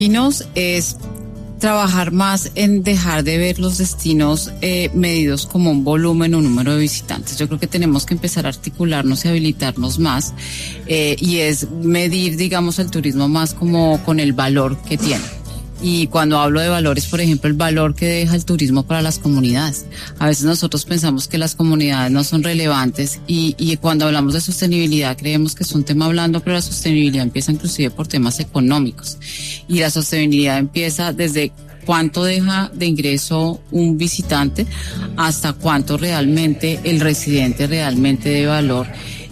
Destinos es trabajar más en dejar de ver los destinos medidos como un volumen o número de visitantes. Yo creo que tenemos que empezar a articularnos y habilitarnos más y es medir, digamos, el turismo más como con el valor que tiene. Y cuando hablo de valores, por ejemplo, el valor que deja el turismo para las comunidades. A veces nosotros pensamos que las comunidades no son relevantes y cuando hablamos de sostenibilidad creemos que es un tema blando, pero la sostenibilidad empieza inclusive por temas económicos. Y la sostenibilidad empieza desde cuánto deja de ingreso un visitante hasta cuánto realmente el residente realmente de valor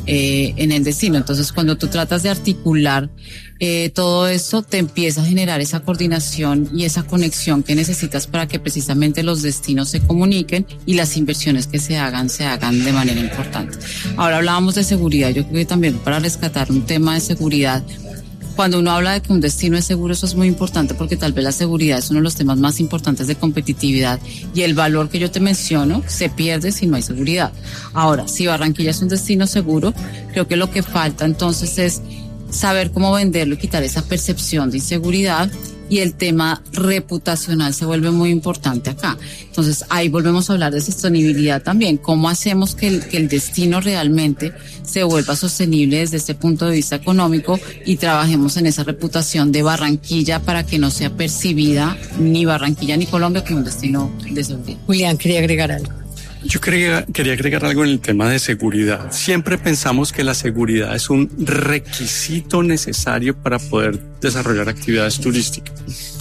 en el destino. Entonces, cuando tú tratas de articular todo esto, te empieza a generar esa coordinación y esa conexión que necesitas para que precisamente los destinos se comuniquen y las inversiones que se hagan de manera importante. Ahora hablábamos de seguridad. Yo creo que también para rescatar un tema de seguridad, cuando uno habla de que un destino es seguro, eso es muy importante porque tal vez la seguridad es uno de los temas más importantes de competitividad y el valor que yo te menciono se pierde si no hay seguridad. Ahora, si Barranquilla es un destino seguro, creo que lo que falta entonces es saber cómo venderlo y quitar esa percepción de inseguridad, y el tema reputacional se vuelve muy importante acá. Entonces ahí volvemos a hablar de sostenibilidad también. ¿Cómo hacemos que el destino realmente se vuelva sostenible desde este punto de vista económico y trabajemos en esa reputación de Barranquilla para que no sea percibida ni Barranquilla ni Colombia como un destino de seguridad? Julián, quería agregar algo. Yo quería agregar algo en el tema de seguridad. Siempre pensamos que la seguridad es un requisito necesario para poder desarrollar actividades turísticas.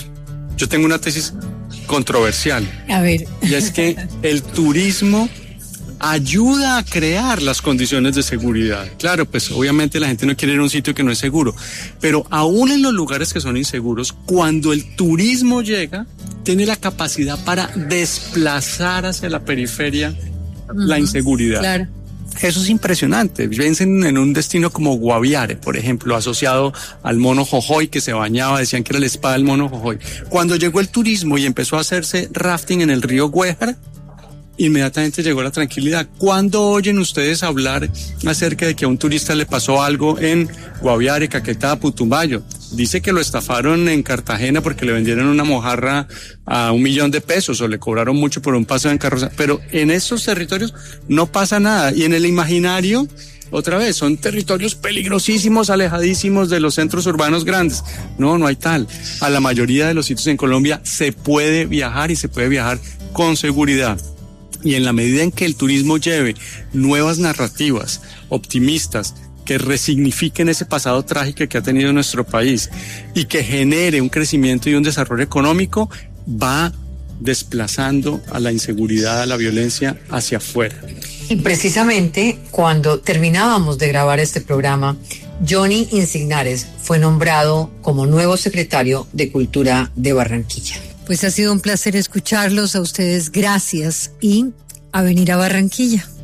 Yo tengo una tesis controversial. A ver. Y es que el turismo ayuda a crear las condiciones de seguridad. Claro, pues obviamente la gente no quiere ir a un sitio que no es seguro, pero aún en los lugares que son inseguros, cuando el turismo llega, tiene la capacidad para desplazar hacia la periferia la inseguridad. Claro. Eso es impresionante. Piensen en un destino como Guaviare, por ejemplo, asociado al mono Jojoy que se bañaba, decían que era la espada del mono Jojoy. Cuando llegó el turismo y empezó a hacerse rafting en el río Güejar, inmediatamente llegó la tranquilidad. ¿Cuándo oyen ustedes hablar acerca de que a un turista le pasó algo en Guaviare, Caquetá, Putumayo? Dice que lo estafaron en Cartagena porque le vendieron una mojarra a $1,000,000 o le cobraron mucho por un paseo en carroza, pero en esos territorios no pasa nada. Y en el imaginario, otra vez, son territorios peligrosísimos, alejadísimos de los centros urbanos grandes. No hay tal. A la mayoría de los sitios en Colombia se puede viajar y se puede viajar con seguridad. Y en la medida en que el turismo lleve nuevas narrativas optimistas que resignifiquen ese pasado trágico que ha tenido nuestro país y que genere un crecimiento y un desarrollo económico, va desplazando a la inseguridad, a la violencia hacia afuera. Y precisamente cuando terminábamos de grabar este programa, Johnny Insignares fue nombrado como nuevo secretario de Cultura de Barranquilla. Pues ha sido un placer escucharlos, a ustedes gracias y a venir a Barranquilla.